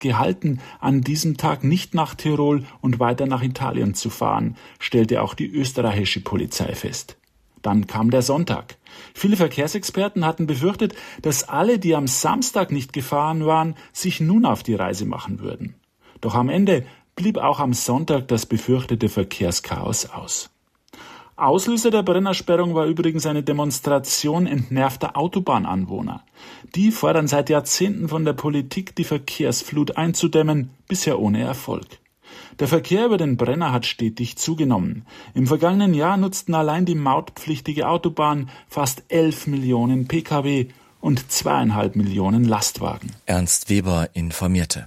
gehalten, an diesem Tag nicht nach Tirol und weiter nach Italien zu fahren, stellte auch die österreichische Polizei fest. Dann kam der Sonntag. Viele Verkehrsexperten hatten befürchtet, dass alle, die am Samstag nicht gefahren waren, sich nun auf die Reise machen würden. Doch am Ende blieb auch am Sonntag das befürchtete Verkehrschaos aus. Auslöser der Brennersperrung war übrigens eine Demonstration entnervter Autobahnanwohner. Die fordern seit Jahrzehnten von der Politik, die Verkehrsflut einzudämmen, bisher ohne Erfolg. Der Verkehr über den Brenner hat stetig zugenommen. Im vergangenen Jahr nutzten allein die mautpflichtige Autobahn fast 11 Millionen Pkw und 2,5 Millionen Lastwagen. Ernst Weber informierte.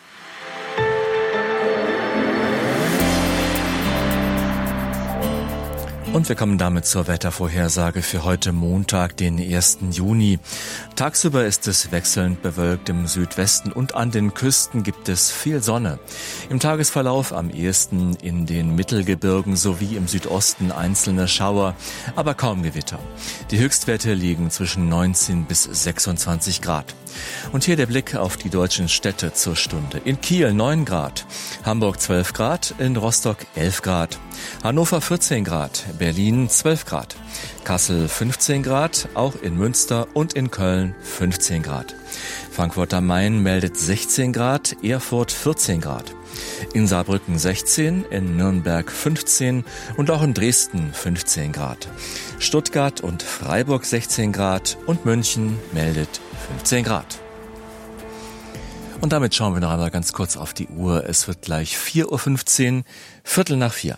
Und wir kommen damit zur Wettervorhersage für heute Montag, den 1. Juni. Tagsüber ist es wechselnd bewölkt im Südwesten und an den Küsten gibt es viel Sonne. Im Tagesverlauf am ehesten in den Mittelgebirgen sowie im Südosten einzelne Schauer, aber kaum Gewitter. Die Höchstwerte liegen zwischen 19 bis 26 Grad. Und hier der Blick auf die deutschen Städte zur Stunde. In Kiel 9 Grad, Hamburg 12 Grad, in Rostock 11 Grad, Hannover 14 Grad, Berlin 12 Grad, Kassel 15 Grad, auch in Münster und in Köln 15 Grad. Frankfurt am Main meldet 16 Grad, Erfurt 14 Grad. In Saarbrücken 16, in Nürnberg 15 und auch in Dresden 15 Grad. Stuttgart und Freiburg 16 Grad und München meldet 15 Grad. Und damit schauen wir noch einmal ganz kurz auf die Uhr. Es wird gleich 4:15 Uhr, 4:45.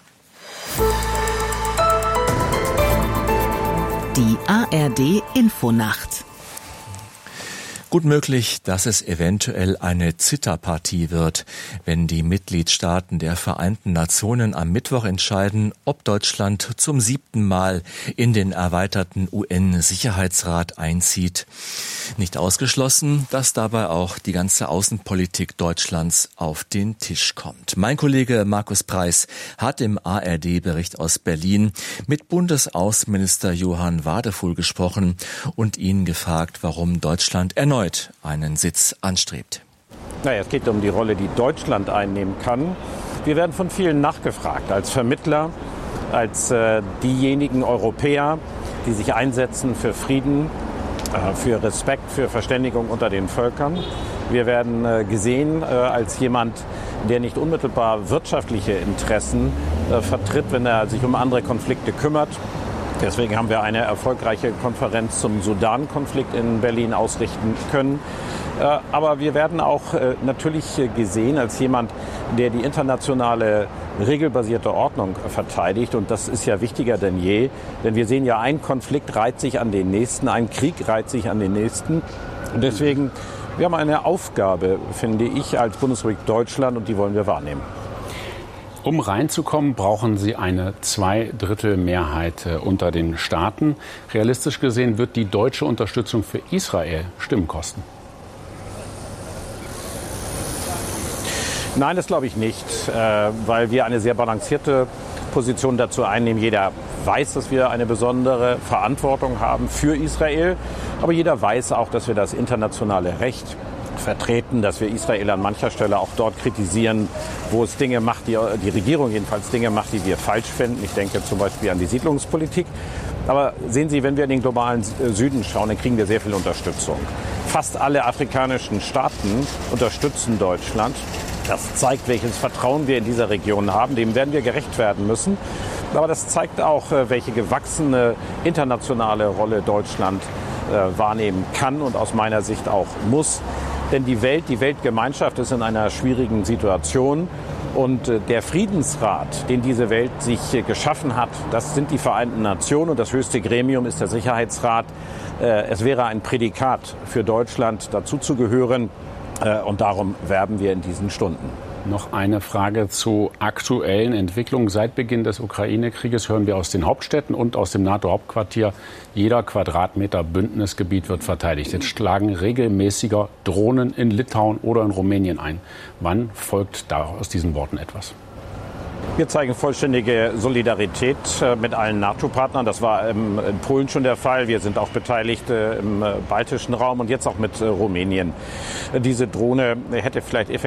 Die ARD Infonacht. Gut möglich, dass es eventuell eine Zitterpartie wird, wenn die Mitgliedstaaten der Vereinten Nationen am Mittwoch entscheiden, ob Deutschland zum 7. Mal in den erweiterten UN-Sicherheitsrat einzieht. Nicht ausgeschlossen, dass dabei auch die ganze Außenpolitik Deutschlands auf den Tisch kommt. Mein Kollege Markus Preis hat im ARD-Bericht aus Berlin mit Bundesaußenminister Johann Wadefuhl gesprochen und ihn gefragt, warum Deutschland erneut einen Sitz anstrebt. Es geht um die Rolle, die Deutschland einnehmen kann. Wir werden von vielen nachgefragt, als Vermittler, als diejenigen Europäer, die sich einsetzen für Frieden, für Respekt, für Verständigung unter den Völkern. Wir werden gesehen als jemand, der nicht unmittelbar wirtschaftliche Interessen vertritt, wenn er sich um andere Konflikte kümmert. Deswegen haben wir eine erfolgreiche Konferenz zum Sudan-Konflikt in Berlin ausrichten können. Aber wir werden auch natürlich gesehen als jemand, der die internationale regelbasierte Ordnung verteidigt. Und das ist ja wichtiger denn je. Denn wir sehen ja, ein Konflikt reiht sich an den nächsten, ein Krieg reiht sich an den nächsten. Und deswegen, wir haben eine Aufgabe, finde ich, als Bundesrepublik Deutschland, und die wollen wir wahrnehmen. Um reinzukommen, brauchen Sie eine 2/3 unter den Staaten. Realistisch gesehen wird die deutsche Unterstützung für Israel Stimmen kosten. Nein, das glaube ich nicht, weil wir eine sehr balancierte Position dazu einnehmen. Jeder weiß, dass wir eine besondere Verantwortung haben für Israel, aber jeder weiß auch, dass wir das internationale Recht vertreten, dass wir Israel an mancher Stelle auch dort kritisieren, wo es Dinge macht, die Regierung jedenfalls Dinge macht, die wir falsch finden. Ich denke zum Beispiel an die Siedlungspolitik. Aber sehen Sie, wenn wir in den globalen Süden schauen, dann kriegen wir sehr viel Unterstützung. Fast alle afrikanischen Staaten unterstützen Deutschland. Das zeigt, welches Vertrauen wir in dieser Region haben. Dem werden wir gerecht werden müssen. Aber das zeigt auch, welche gewachsene internationale Rolle Deutschland wahrnehmen kann und aus meiner Sicht auch muss. Denn die Weltgemeinschaft ist in einer schwierigen Situation. Und der Friedensrat, den diese Welt sich geschaffen hat, das sind die Vereinten Nationen und das höchste Gremium ist der Sicherheitsrat. Es wäre ein Prädikat für Deutschland, dazuzugehören. Und darum werben wir in diesen Stunden. Noch eine Frage zu aktuellen Entwicklungen. Seit Beginn des Ukraine-Krieges hören wir aus den Hauptstädten und aus dem NATO-Hauptquartier, jeder Quadratmeter Bündnisgebiet wird verteidigt. Jetzt schlagen regelmäßiger Drohnen in Litauen oder in Rumänien ein. Wann folgt da aus diesen Worten etwas? Wir zeigen vollständige Solidarität mit allen NATO-Partnern. Das war in Polen schon der Fall. Wir sind auch beteiligt im baltischen Raum und jetzt auch mit Rumänien. Diese Drohne hätte vielleicht effektiv